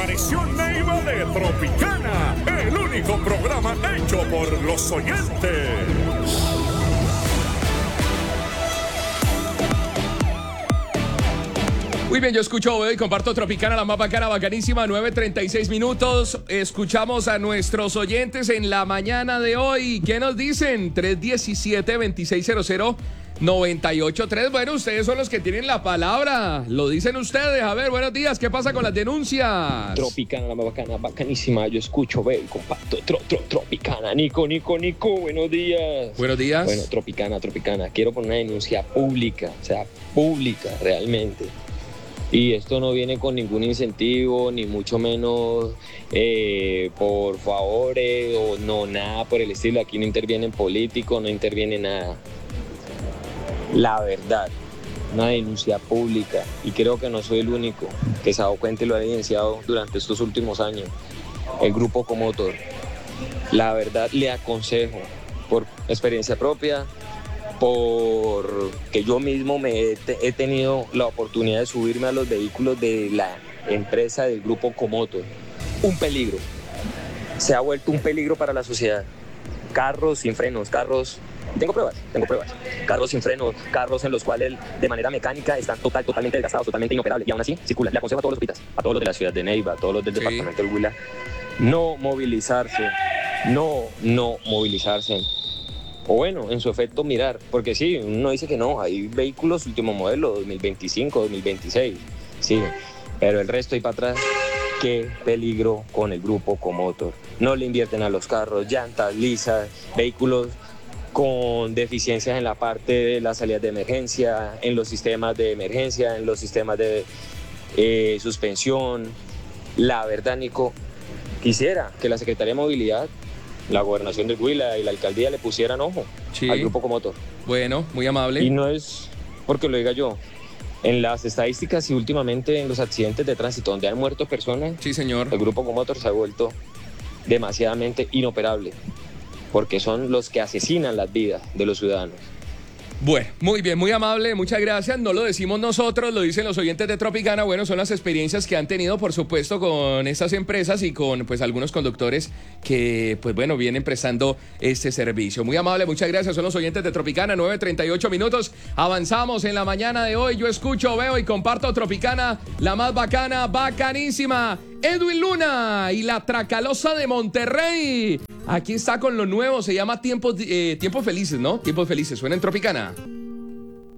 Apareció Neiva de Tropicana, el único programa hecho por los oyentes. Muy bien, yo escucho, veo y comparto Tropicana, la más bacana, bacanísima, 9:36 minutos. Escuchamos a nuestros oyentes en la mañana de hoy. ¿Qué nos dicen? 317-2600-983. Bueno, ustedes son los que tienen la palabra. Lo dicen ustedes. A ver, buenos días. ¿Qué pasa con las denuncias? Tropicana, la más bacana, bacanísima. Yo escucho, veo y comparto. Tropicana. Nico. Buenos días. Buenos días. Bueno, Tropicana. Quiero poner una denuncia pública. O sea, pública, realmente. Y esto no viene con ningún incentivo, ni mucho menos por favores o no, nada por el estilo. Aquí no intervienen políticos, no interviene nada. La verdad, una denuncia pública, y creo que no soy el único que se ha dado cuenta y lo ha evidenciado durante estos últimos años. El grupo Comotor. La verdad, le aconsejo, por experiencia propia, porque yo mismo he tenido la oportunidad de subirme a los vehículos de la empresa del grupo Comotor. Un peligro. Se ha vuelto un peligro para la sociedad. Carros sin frenos, Tengo pruebas. Carros sin frenos, carros en los cuales de manera mecánica están totalmente desgastados, totalmente inoperables, y aún así circulan. Le aconsejo a todos los pitas, a todos los de la ciudad de Neiva, a todos los del departamento del Huila, no movilizarse. O bueno, en su efecto mirar, porque sí, uno dice que no, hay vehículos último modelo, 2025, 2026, sí, pero el resto y para atrás, qué peligro con el grupo Comotor. No le invierten a los carros, llantas lisas, vehículos con deficiencias en la parte de las salidas de emergencia, en los sistemas de emergencia, en los sistemas de suspensión. La verdad, Nico, quisiera que la Secretaría de Movilidad, la Gobernación del Huila y la Alcaldía le pusieran ojo al grupo Comotor. Bueno, muy amable. Y no es porque lo diga yo. En las estadísticas y últimamente en los accidentes de tránsito donde han muerto personas, sí, señor, el grupo Comotor se ha vuelto demasiadamente inoperable, porque son los que asesinan las vidas de los ciudadanos. Bueno, muy bien, muy amable, muchas gracias. No lo decimos nosotros, lo dicen los oyentes de Tropicana. Bueno, son las experiencias que han tenido, por supuesto, con estas empresas y con, pues, algunos conductores que, pues, bueno, vienen prestando este servicio. Muy amable, muchas gracias. Son los oyentes de Tropicana, 9:38 minutos. Avanzamos en la mañana de hoy. Yo escucho, veo y comparto Tropicana, la más bacana, bacanísima. Edwin Luna y la Tracalosa de Monterrey. Aquí está con lo nuevo, se llama Tiempos Felices, ¿no? Tiempos Felices, suena en Tropicana.